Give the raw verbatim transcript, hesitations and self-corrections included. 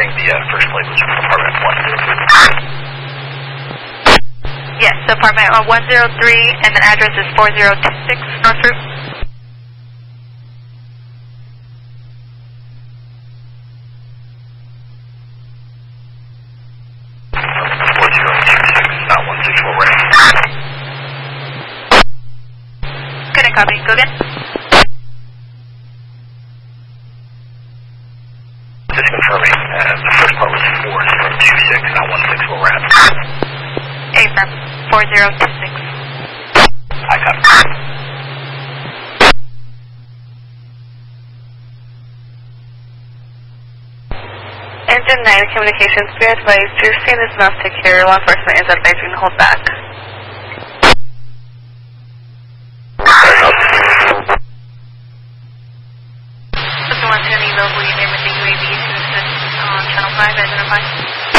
confirming the uh, first plate was from apartment one zero three. Yes, so apartment one zero three, and the address is four zero two six North Route. four zero two six, not one six four right. Couldn't copy. Go again. Just confirming, uh, the first part was four zero two six, not one six four right. Affirm. four zero two six. I got it. Engine nine communications, be advised, your scene is not secure. Law enforcement is advising to hold back. Someone to an email, will you name with the U A V to assist on channel five, identify?